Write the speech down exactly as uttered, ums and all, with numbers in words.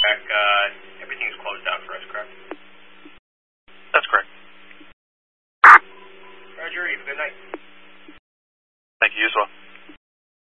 check, uh, everything's closed out for us, correct? That's correct. Roger, you have a good night. Thank you, as well.